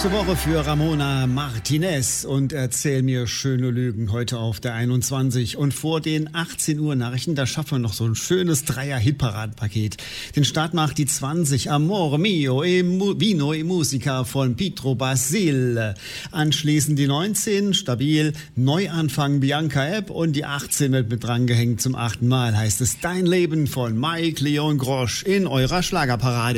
Letzte Woche für Ramona Martinez und Erzähl mir schöne Lügen heute auf der 21. Und vor den 18 Uhr Nachrichten, da schaffen wir noch so ein schönes Dreier-Hitparadenpaket. Den Start macht die 20 Amore Mio e Vino e Musica von Pietro Basil. Anschließend die 19 Stabil Neuanfang Bianca Epp und die 18 wird mit drangehängt zum 8. Mal. Heißt es Dein Leben von Mike Leon Grosch in eurer Schlagerparade.